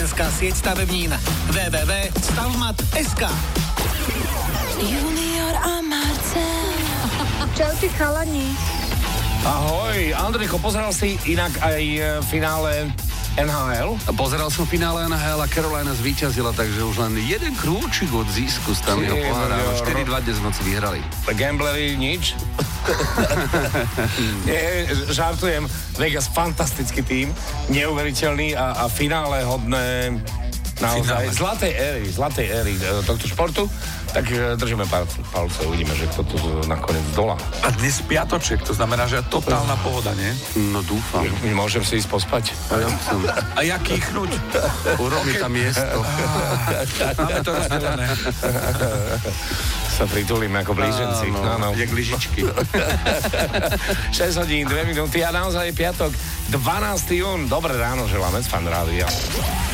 materská sieť stavebnín. www.stavmat.sk. Junior a Marcel. Čaute chalani. Ahoj, Andrejko, pozeral si inak aj finále NHL? Pozeral som finále NHL a Carolina zvíťazila, takže už len jeden krôčik od získu Stanleyho pohára. 4-2 dnes v noci vyhrali. Gambleri nič? Nie, žartujem. Vegas fantastický tím, neuveriteľný a finále hodné naozaj zlatej éry tohto športu. Tak držíme palce, uvidíme, že kto to nakoniec dolá. A dnes piatoček, to znamená, že totálna pohoda, nie? No dúfam. Môžem si ísť pospať? A jak kýchnuť? Urobí tam miesto. Máme to rozdelené. Sa pritulíme ako blíženci. No. Jak lyžičky. 6 hodín, 2 minúty a naozaj je piatok, 12. jún. Dobré ráno želáme z Fan Rádia.